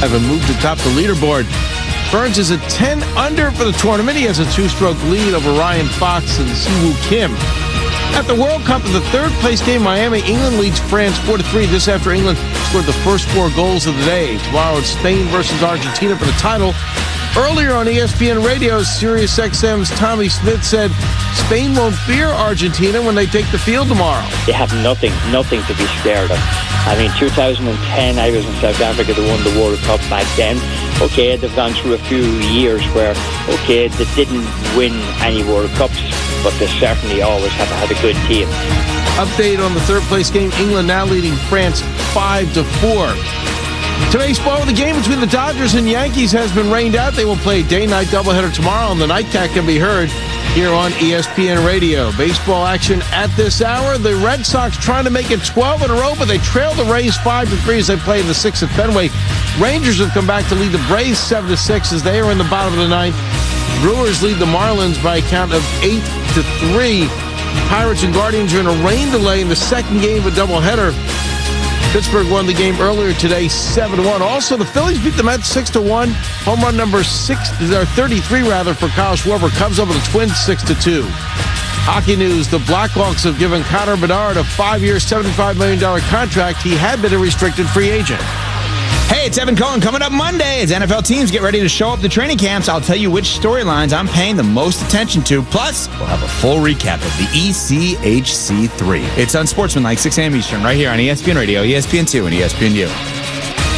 and moved atop the leaderboard. Burns is a 10 under for the tournament. He has a 2-stroke lead over Ryan Fox and Siwoo Kim. At the World Cup, in the third-place game, Miami, England leads France 4-3. This after England scored the first 4 goals of the day. Tomorrow it's Spain versus Argentina for the title. Earlier on ESPN Radio, SiriusXM's Tommy Smith said Spain won't fear Argentina when they take the field tomorrow. They have nothing to be scared of. I mean, 2010, I was in South Africa. They won the World Cup back then. Okay, they've gone through a few years where, okay, they didn't win any World Cups, but they certainly always have had a good team. Update on the third-place game. England now leading France 5-4. To baseball, the game between the Dodgers and Yankees has been rained out. They will play a day-night doubleheader tomorrow, and the nightcap can be heard here on ESPN Radio. Baseball action at this hour. The Red Sox trying to make it 12 in a row, but they trail the Rays 5-3 as they play in the 6th at Fenway. Rangers have come back to lead the Braves 7-6 as they are in the bottom of the 9th. Brewers lead the Marlins by a count of 8-3. Pirates and Guardians are in a rain delay in the second game of a doubleheader. Pittsburgh won the game earlier today, 7-1. Also, the Phillies beat the Mets 6-1. Home run number 33 for Kyle Schwarber. Cubs over the Twins 6-2. Hockey news: the Blackhawks have given Connor Bedard a 5-year, $75 million contract. He had been a restricted free agent. Hey, it's Evan Cohen. Coming up Monday as NFL teams get ready to show up to training camps, I'll tell you which storylines I'm paying the most attention to. Plus, we'll have a full recap of the ECHC3. It's Unsportsmanlike, 6 a.m. Eastern, right here on ESPN Radio, ESPN2, and ESPNU.